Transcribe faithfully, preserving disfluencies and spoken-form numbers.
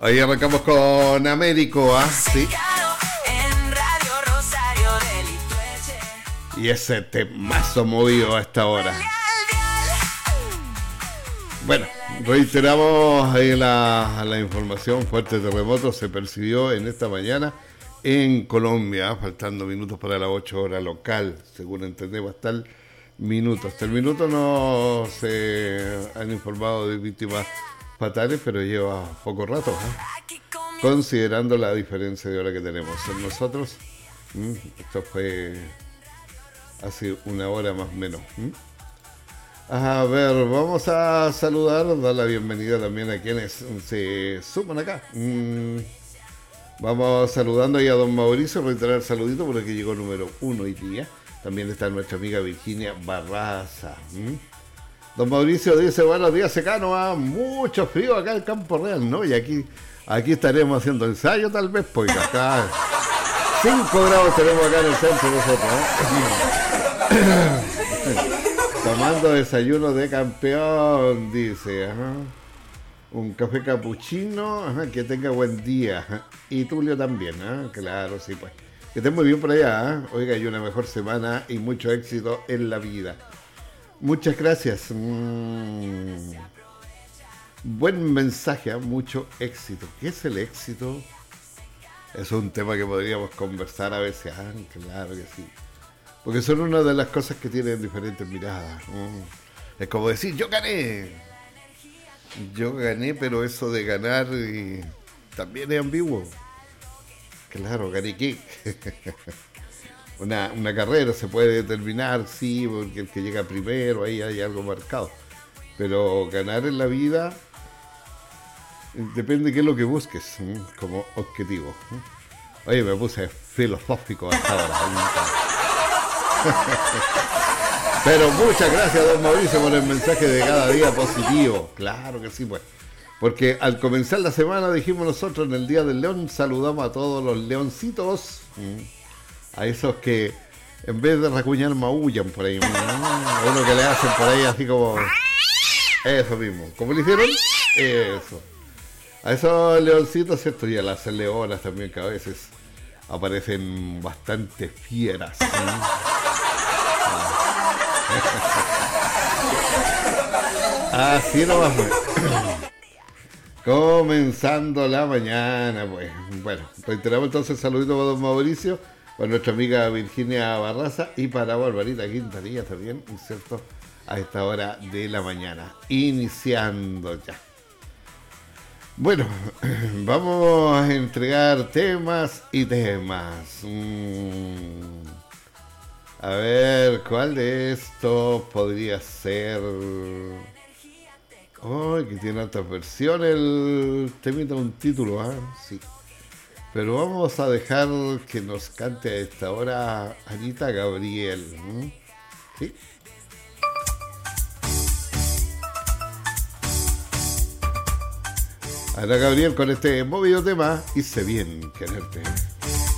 Ahí arrancamos con Américo, ¿ah? Sí. Y ese temazo movido a esta hora. Bueno, reiteramos ahí la, la información. Fuerte terremoto se percibió en esta mañana en Colombia, faltando minutos para las ocho horas local, según entendemos, hasta el minuto. Hasta el minuto no se han informado de víctimas fatales, pero lleva poco rato, ¿eh? Considerando la diferencia de hora que tenemos. En nosotros, ¿m? esto fue hace una hora más o menos. ¿m? A ver, vamos a saludar, dar la bienvenida también a quienes se suman acá. Mm, vamos saludando ahí a don Mauricio, reiterar el saludito porque llegó el número uno hoy día. También está nuestra amiga Virginia Barraza. ¿Mm? Don Mauricio dice, buenos días, Secano, ah, mucho frío acá en Campo Real, ¿no? Y aquí, aquí estaremos haciendo ensayo tal vez, pues acá cinco grados tenemos acá en el centro nosotros, ¿eh? Tomando desayuno de campeón, dice, ajá. Un café capuchino, ajá, que tenga buen día. Ajá. Y Tulio también, ¿eh? Claro, sí, pues. Que esté muy bien por allá, ¿eh? Oiga, y una mejor semana y mucho éxito en la vida. Muchas gracias. Mm. Buen mensaje, ¿eh? Mucho éxito. ¿Qué es el éxito? Es un tema que podríamos conversar a veces. Ah, claro que sí. Porque son una de las cosas que tienen diferentes miradas. Mm. Es como decir, yo gané. Yo gané, pero eso de ganar y también es ambiguo. Claro, gané qué. una, una carrera se puede determinar, sí, porque el que llega primero, ahí hay algo marcado. Pero ganar en la vida depende de qué es lo que busques ¿sí? como objetivo. Oye, me puse filosófico hasta ahora. Pero muchas gracias, don Mauricio, por el mensaje de cada día positivo. Claro que sí, pues. Porque al comenzar la semana, dijimos nosotros, en el Día del León, saludamos a todos los leoncitos. A esos que, en vez de racuñar, maullan por ahí. Uno que le hacen por ahí así como... Eso mismo. ¿Cómo le hicieron? Eso. A esos leoncitos, ¿cierto? Y a las leonas también, que a veces aparecen bastante fieras. ¿sí? Así nomás fue. Comenzando la mañana, pues. Bueno, reiteramos entonces el saludito para don Mauricio, para nuestra amiga Virginia Barraza y para Barbarita Quintanilla también, ¿cierto? A esta hora de la mañana. Iniciando ya. Bueno, vamos a entregar temas y temas. Mm. A ver, ¿cuál de estos podría ser? Oh, que tiene altas versiones. El temita un título, ¿ah? ¿eh? Sí. Pero vamos a dejar que nos cante a esta hora Anita Gabriel. ¿Mm? ¿Sí? Ana Gabriel con este movido tema, Hice bien quererte.